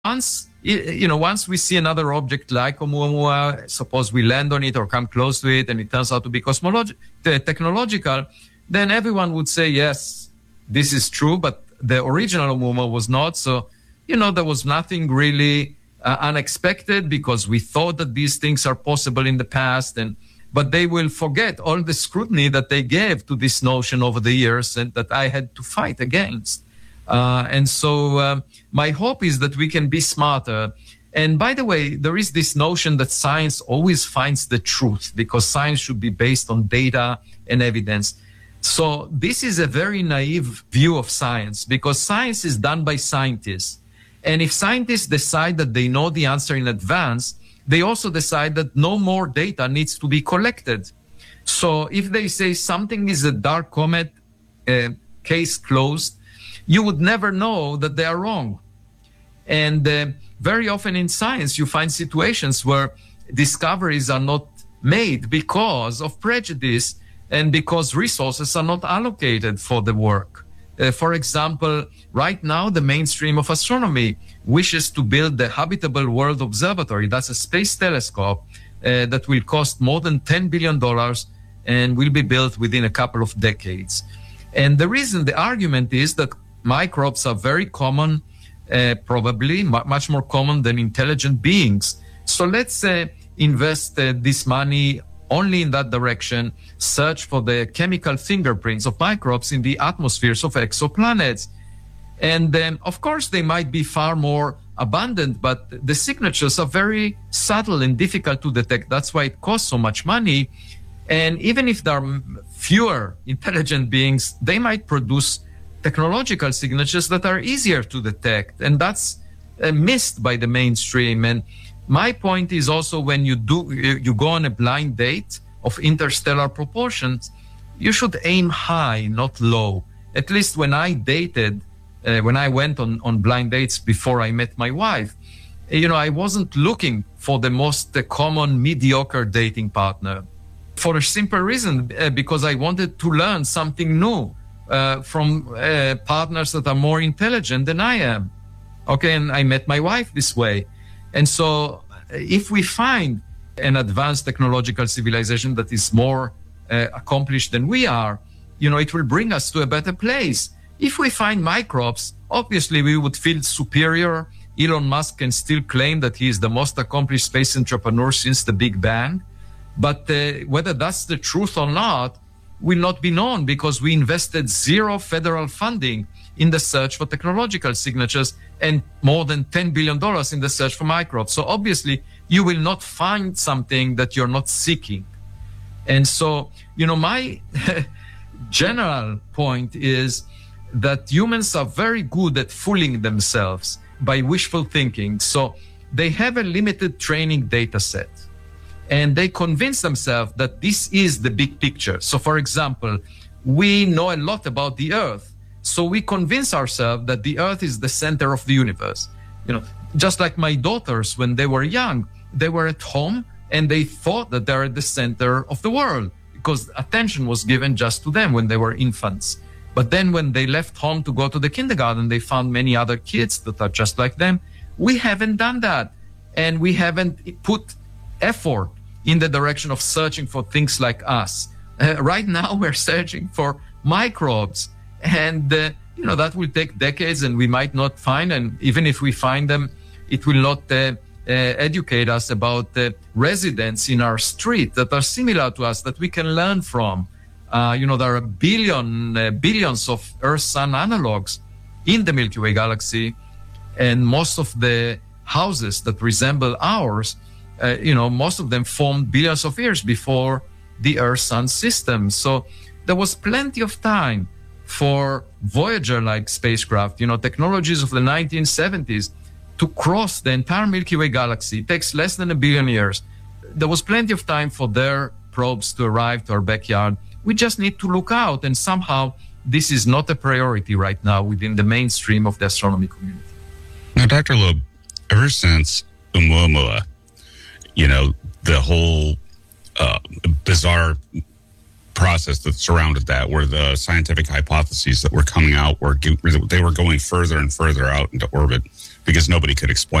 once we see another object like Oumuamua, suppose we land on it or come close to it, and it turns out to be technological, then everyone would say, yes, this is true, but the original Oumuamua was not. So, there was nothing really unexpected, because we thought that these things are possible in the past, but they will forget all the scrutiny that they gave to this notion over the years and that I had to fight against. And so my hope is that we can be smarter. And by the way, there is this notion that science always finds the truth, because science should be based on data and evidence. So this is a very naive view of science, because science is done by scientists. And if scientists decide that they know the answer in advance, they also decide that no more data needs to be collected. So if they say something is a dark comet, case closed, you would never know that they are wrong. And very often in science, you find situations where discoveries are not made because of prejudice and because resources are not allocated for the work. For example, right now, the mainstream of astronomy wishes to build the Habitable World Observatory. That's a space telescope that will cost more than $10 billion and will be built within a couple of decades. And the argument is that microbes are very common, probably much more common than intelligent beings. So let's invest this money only in that direction, search for the chemical fingerprints of microbes in the atmospheres of exoplanets. And then, of course, they might be far more abundant, but the signatures are very subtle and difficult to detect. That's why it costs so much money. And even if there are fewer intelligent beings, they might produce technological signatures that are easier to detect. And that's missed by the mainstream. And my point is also, when you go on a blind date of interstellar proportions, you should aim high, not low. At least when I dated, when I went on blind dates before I met my wife, I wasn't looking for the most common mediocre dating partner, for a simple reason, because I wanted to learn something new from partners that are more intelligent than I am. Okay, and I met my wife this way. And so if we find an advanced technological civilization that is more accomplished than we are, it will bring us to a better place. If we find microbes, obviously we would feel superior. Elon Musk can still claim that he is the most accomplished space entrepreneur since the Big Bang. But whether that's the truth or not will not be known, because we invested zero federal funding in the search for technological signatures and more than $10 billion in the search for microbes. So obviously you will not find something that you're not seeking. And so, my general point is that humans are very good at fooling themselves by wishful thinking. So they have a limited training data set, and they convince themselves that this is the big picture. So, for example, we know a lot about the Earth, so we convince ourselves that the Earth is the center of the universe. Just like my daughters, when they were young, they were at home and they thought that they're at the center of the world, because attention was given just to them when they were infants. But then when they left home to go to the kindergarten, they found many other kids that are just like them. We haven't done that. And we haven't put effort in the direction of searching for things like us. Right now, we're searching for microbes. And, that will take decades, and we might not find. And even if we find them, it will not educate us about residents in our street that are similar to us, that we can learn from. There are billions of Earth-Sun analogs in the Milky Way galaxy, and most of the houses that resemble ours, most of them formed billions of years before the Earth-Sun system. So there was plenty of time for Voyager-like spacecraft, technologies of the 1970s, to cross the entire Milky Way galaxy. It takes less than 1 billion years. There was plenty of time for their probes to arrive to our backyard. We just need to look out, and somehow this is not a priority right now within the mainstream of the astronomy community. Now, Dr. Loeb, ever since Oumuamua, the whole bizarre process that surrounded that, where the scientific hypotheses that were coming out they were going further and further out into orbit. because nobody could explain